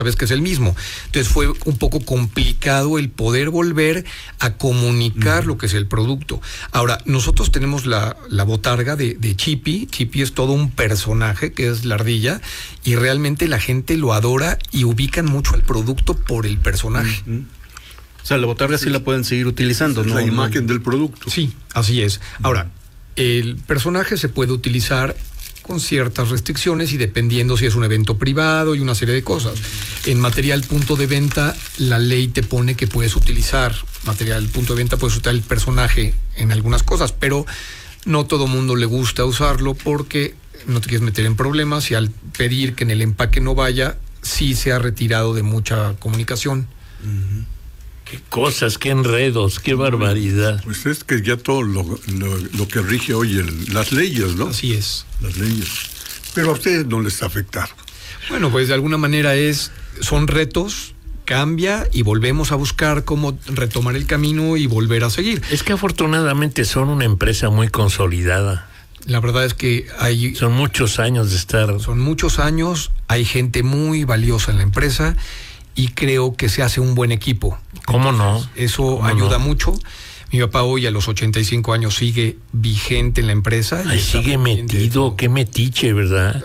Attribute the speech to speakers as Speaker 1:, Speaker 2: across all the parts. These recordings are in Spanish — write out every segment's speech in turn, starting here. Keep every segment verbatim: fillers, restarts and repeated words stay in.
Speaker 1: sabes que es el mismo. Entonces fue un poco complicado el poder volver a comunicar uh-huh. lo que es el producto. Ahora, nosotros tenemos la, la botarga de, de Chippy. Chippy es todo un personaje que es la ardilla y realmente la gente lo adora y ubican mucho al producto por el personaje.
Speaker 2: Uh-huh. O sea, la botarga sí, sí la pueden seguir utilizando, ¿no?
Speaker 3: La imagen del producto.
Speaker 1: Sí, así es. Ahora, el personaje se puede utilizar con ciertas restricciones y dependiendo si es un evento privado y una serie de cosas. En material punto de venta, la ley te pone que puedes utilizar material punto de venta, puedes usar el personaje en algunas cosas, pero no todo mundo le gusta usarlo porque no te quieres meter en problemas y al pedir que en el empaque no vaya, sí se ha retirado de mucha comunicación.
Speaker 4: Uh-huh. Qué cosas, qué enredos, qué barbaridad.
Speaker 3: Pues es que ya todo lo, lo, lo que rige hoy el, las leyes, ¿no?
Speaker 1: Así es.
Speaker 3: Las leyes. Pero a ustedes no les afecta.
Speaker 1: Bueno, pues de alguna manera es, son retos, cambia y volvemos a buscar cómo retomar el camino y volver a seguir.
Speaker 4: Es que afortunadamente son una empresa muy consolidada.
Speaker 1: La verdad es que hay...
Speaker 4: Son muchos años de estar...
Speaker 1: Son muchos años, hay gente muy valiosa en la empresa y creo que se hace un buen equipo.
Speaker 4: ¿Cómo
Speaker 1: Entonces,
Speaker 4: no?
Speaker 1: Eso
Speaker 4: ¿Cómo
Speaker 1: ayuda
Speaker 4: no?
Speaker 1: mucho. Mi papá hoy a los ochenta y cinco años sigue vigente en la empresa.
Speaker 4: Ay, sigue metido, qué metiche, ¿verdad?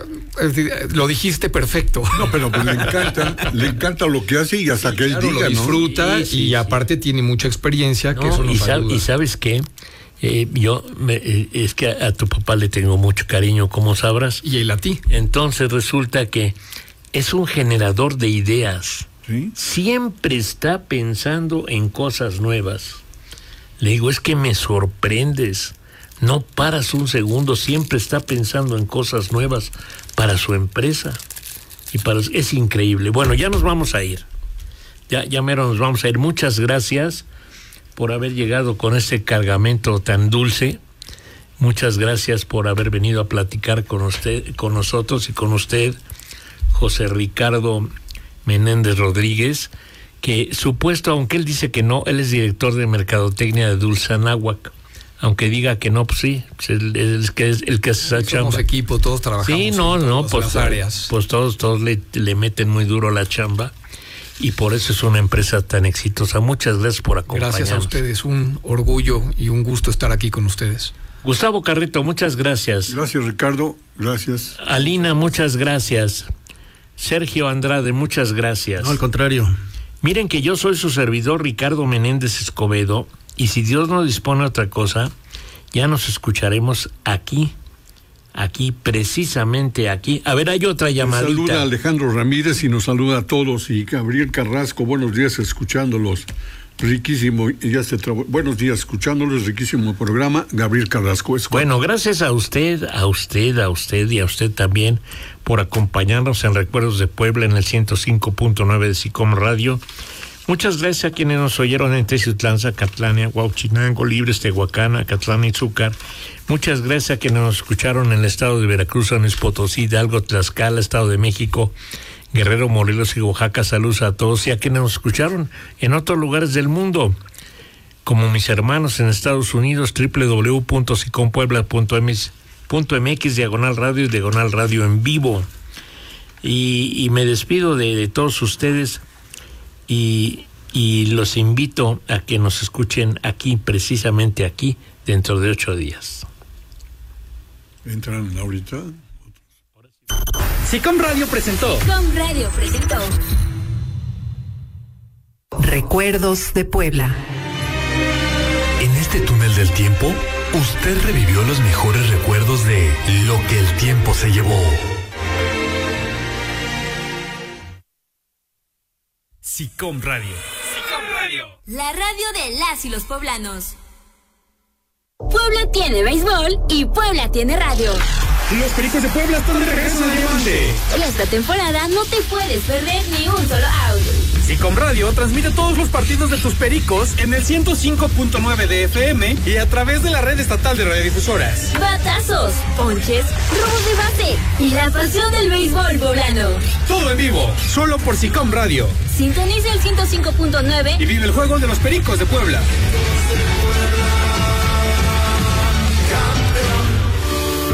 Speaker 1: Lo dijiste perfecto.
Speaker 3: No, pero pues le encanta, le encanta lo que hace y hasta que él
Speaker 1: claro,
Speaker 3: diga,
Speaker 1: lo disfruta,
Speaker 3: ¿no?
Speaker 1: Sí, sí, y sí. aparte tiene mucha experiencia,
Speaker 4: no,
Speaker 1: que eso nos
Speaker 4: y, sab-
Speaker 1: ayuda.
Speaker 4: y sabes qué, eh, yo me, eh, es que a, a tu papá le tengo mucho cariño, como sabrás.
Speaker 1: Y él a ti.
Speaker 4: Entonces resulta que es un generador de ideas.
Speaker 3: ¿Sí?
Speaker 4: Siempre está pensando en cosas nuevas. Le digo, es que me sorprendes. No paras un segundo, siempre está pensando en cosas nuevas para su empresa. Y para es increíble. Bueno, ya nos vamos a ir. Ya, ya mero nos vamos a ir. Muchas gracias por haber llegado con este cargamento tan dulce. Muchas gracias por haber venido a platicar con usted, con nosotros y con usted, José Ricardo Menéndez Rodríguez, que supuesto, aunque él dice que no, él es director de mercadotecnia de Dulce Anáhuac. Aunque diga que no, pues sí, pues él, él es que es el que hace esa chamba.
Speaker 1: Somos equipo, todos trabajamos.
Speaker 4: Sí, no,
Speaker 1: en
Speaker 4: no,
Speaker 1: todas
Speaker 4: pues,
Speaker 1: las áreas.
Speaker 4: pues todos, todos le, le meten muy duro la chamba y por eso es una empresa tan exitosa. Muchas gracias por acompañarnos.
Speaker 1: Gracias a ustedes, un orgullo y un gusto estar aquí con ustedes.
Speaker 4: Gustavo Carreto, muchas gracias.
Speaker 3: Gracias, Ricardo, gracias.
Speaker 4: Alina, muchas gracias. Sergio Andrade, muchas gracias.
Speaker 2: No, al contrario.
Speaker 4: Miren que yo soy su servidor Ricardo Menéndez Escobedo y si Dios no dispone otra cosa, ya nos escucharemos aquí, aquí, precisamente aquí. A ver, hay otra llamadita.
Speaker 3: Nos saluda Alejandro Ramírez y nos saluda a todos. Y Gabriel Carrasco, buenos días escuchándolos. Riquísimo, y ya se trabó. Buenos días escuchándolos, riquísimo programa. Gabriel Carrasco. Es
Speaker 4: bueno, gracias a usted, a usted, a usted y a usted también por acompañarnos en Recuerdos de Puebla en el ciento cinco punto nueve de SICOM Radio. Muchas gracias a quienes nos oyeron en Teciutlán, Zacatlán, Huauchinango, Libres, Tehuacán, Acatlán y Zúcar. Muchas gracias a quienes nos escucharon en el estado de Veracruz, San Luis Potosí, Hidalgo, Tlaxcala, Estado de México, Guerrero, Morelos y Oaxaca. Saludos a todos y a quienes nos escucharon en otros lugares del mundo, como mis hermanos en Estados Unidos, doble u doble u doble u punto sicompuebla punto m x, diagonal radio y diagonal radio en vivo. Y, y me despido de, de todos ustedes y, y los invito a que nos escuchen aquí, precisamente aquí, dentro de ocho días.
Speaker 3: ¿Entran ahorita?
Speaker 5: SICOM Radio presentó.
Speaker 6: SICOM Radio presentó.
Speaker 7: Recuerdos de Puebla.
Speaker 8: En este túnel del tiempo, usted revivió los mejores recuerdos de lo que el tiempo se llevó.
Speaker 5: SICOM Radio.
Speaker 6: SICOM Radio. La radio de las y los poblanos. Puebla tiene béisbol y Puebla tiene radio.
Speaker 5: Los Pericos de Puebla están de regreso en el Diamante.
Speaker 6: Esta temporada no te puedes perder ni un solo out.
Speaker 5: SICOM Radio transmite todos los partidos de tus Pericos en el ciento cinco punto nueve de F M y a través de la red estatal de radiodifusoras.
Speaker 6: Batazos, ponches, robos de base y la pasión del béisbol poblano.
Speaker 5: Todo en vivo, solo por SICOM Radio.
Speaker 6: Sintoniza el ciento cinco punto nueve
Speaker 5: y vive el juego de los Pericos de Puebla.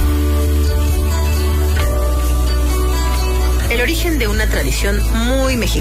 Speaker 7: El origen de una tradición muy mexicana.